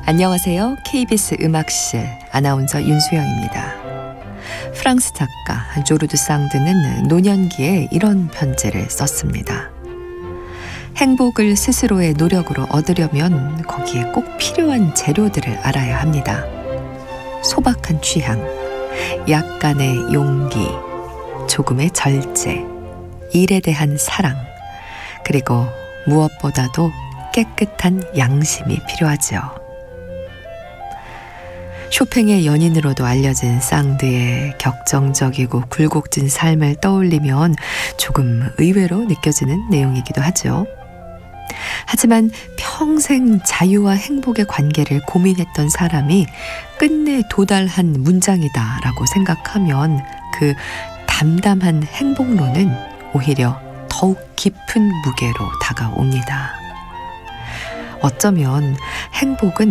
안녕하세요. KBS 음악실 아나운서 윤수영입니다. 프랑스 작가 조르드 상드는 노년기에 이런 편지를 썼습니다. 행복을 스스로의 노력으로 얻으려면 거기에 꼭 필요한 재료들을 알아야 합니다. 소박한 취향, 약간의 용기, 조금의 절제, 일에 대한 사랑, 그리고 무엇보다도 깨끗한 양심이 필요하죠. 쇼팽의 연인으로도 알려진 상드의 격정적이고 굴곡진 삶을 떠올리면 조금 의외로 느껴지는 내용이기도 하죠. 하지만 평생 자유와 행복의 관계를 고민했던 사람이 끝내 도달한 문장이다라고 생각하면 그 담담한 행복론은 오히려 더욱 깊은 무게로 다가옵니다. 어쩌면 행복은